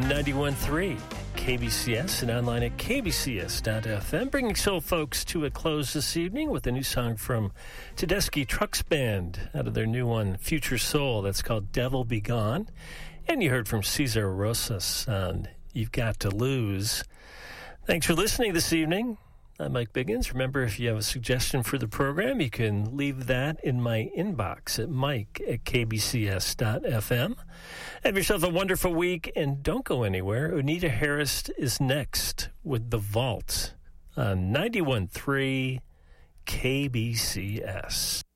91.3 KBCS and online at kbcs.fm. Bringing soul folks to a close this evening with a new song from Tedeschi Trucks Band out of their new one, Future Soul. That's called Devil Be Gone. And you heard from Cesar Rosas on You've Got to Lose. Thanks for listening this evening. I'm Mike Biggins. Remember, if you have a suggestion for the program, you can leave that in my inbox at mike@kbcs.fm. Have yourself a wonderful week, and don't go anywhere. Anita Harris is next with The Vault on 91.3 KBCS.